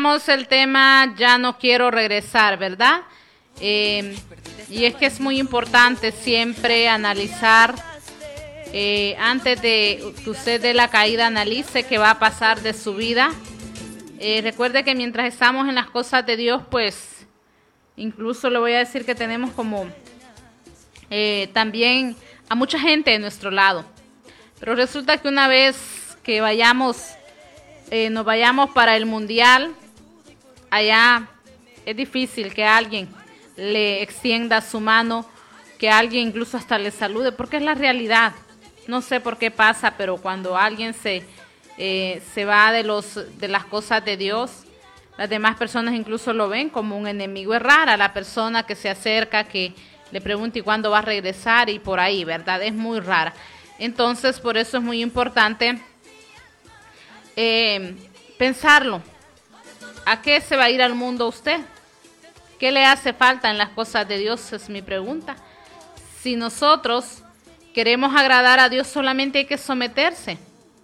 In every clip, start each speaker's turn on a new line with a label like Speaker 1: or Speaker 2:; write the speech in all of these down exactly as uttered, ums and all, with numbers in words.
Speaker 1: escuchamos el tema Ya no quiero regresar, ¿verdad? Eh, y es que es muy importante siempre analizar, eh, antes de que usted dé la caída, analice qué va a pasar de su vida. Eh, recuerde que mientras estamos en las cosas de Dios, pues incluso le voy a decir que tenemos como eh, también a mucha gente de nuestro lado. Pero resulta que una vez que vayamos, eh, nos vayamos para el mundial, allá es difícil que alguien le extienda su mano, que alguien incluso hasta le salude, porque es la realidad. No sé por qué pasa, pero cuando alguien se, eh, se va de, los, de las cosas de Dios, las demás personas incluso lo ven como un enemigo. Es rara la persona que se acerca, que le pregunta y cuándo va a regresar y por ahí, ¿verdad? Es muy rara. Entonces, por eso es muy importante eh, pensarlo. ¿A qué se va a ir al mundo usted? ¿Qué le hace falta en las cosas de Dios? Es mi pregunta. Si nosotros queremos agradar a Dios, solamente hay que someterse.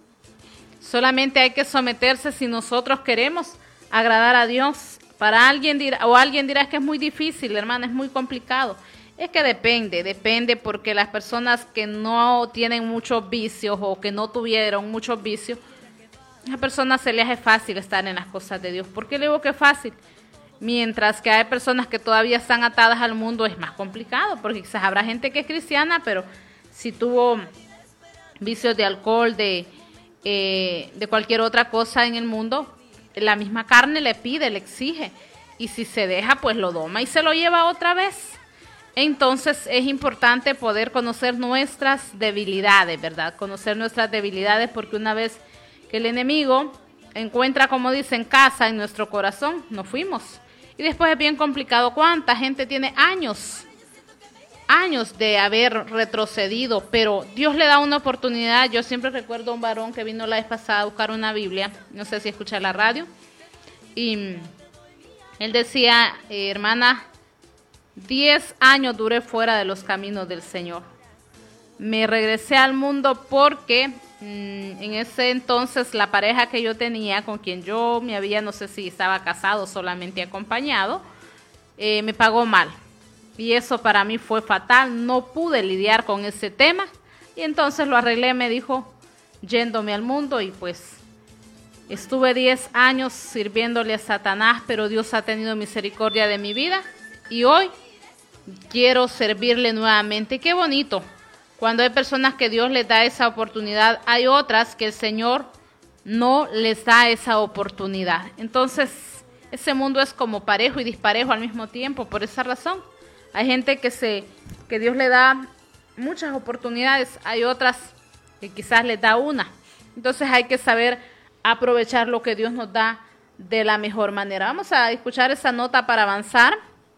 Speaker 1: Solamente hay que someterse si nosotros queremos agradar a Dios. Para alguien dirá, o alguien dirá que es muy difícil, hermana, es muy complicado. Es que depende, depende porque las personas que no tienen muchos vicios o que no tuvieron muchos vicios, a esa persona se le hace fácil estar en las cosas de Dios. ¿Por qué le digo que es fácil? Mientras que hay personas que todavía están atadas al mundo, es más complicado, porque quizás habrá gente que es cristiana, pero si tuvo vicios de alcohol, de, eh, de cualquier otra cosa en el mundo, la misma carne le pide, le exige, y si se deja, pues lo doma y se lo lleva otra vez. Entonces es importante poder conocer nuestras debilidades, ¿verdad? Conocer nuestras debilidades, porque una vez que el enemigo encuentra, como dicen, casa en nuestro corazón, nos fuimos. Y después es bien complicado. ¿Cuánta gente tiene años, años de haber retrocedido? Pero Dios le da una oportunidad. Yo siempre recuerdo a un varón que vino la vez pasada a buscar una Biblia, no sé si escucha la radio, y él decía, eh, hermana, diez años duré fuera de los caminos del Señor. Me regresé al mundo porque mmm, en ese entonces la pareja que yo tenía, con quien yo me había, no sé si estaba casado o solamente acompañado, eh, me pagó mal. Y eso para mí fue fatal. No pude lidiar con ese tema. Y entonces lo arreglé, me dijo, yéndome al mundo. Y pues estuve diez años sirviéndole a Satanás, pero Dios ha tenido misericordia de mi vida. Y hoy quiero servirle nuevamente. Qué bonito. Cuando hay personas que Dios les da esa oportunidad, hay otras que el Señor no les da esa oportunidad. Entonces, ese mundo es como parejo y disparejo al mismo tiempo. Por esa razón, hay gente que, se, que Dios le da muchas oportunidades, hay otras que quizás les da una. Entonces, hay que saber aprovechar lo que Dios nos da de la mejor manera. Vamos a escuchar esa nota para avanzar.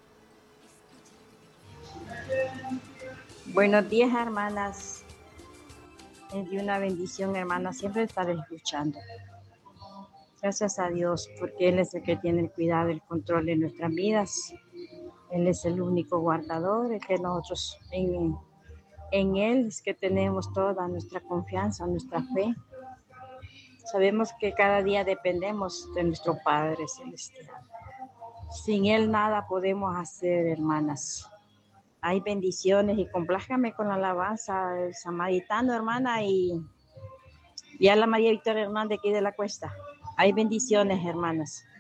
Speaker 2: Buenos días, hermanas. Es de una bendición, hermanas, siempre estar escuchando. Gracias a Dios, porque Él es el que tiene el cuidado, el control de nuestras vidas. Él es el único guardador, el que nosotros en, en Él es que tenemos toda nuestra confianza, nuestra fe. Sabemos que cada día dependemos de nuestro Padre Celestial. Sin Él nada podemos hacer, hermanas. Hay bendiciones y complázcame con la alabanza, el samaritano, hermana, y ya la María Victoria Hernández aquí de la Cuesta. Hay bendiciones, hermanas.